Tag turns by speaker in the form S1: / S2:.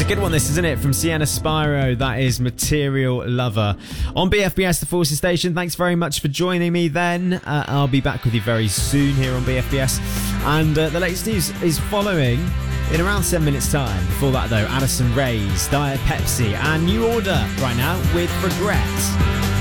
S1: a good one, this, isn't it? From Sienna Spyro, that is Material Lover. On BFBS, the Forces Station, thanks very much for joining me then. I'll be back with you very soon here on BFBS. And the latest news is following in around 7 minutes' time. Before that, though, Addison Rae's Diet Pepsi and New Order right now with Regret.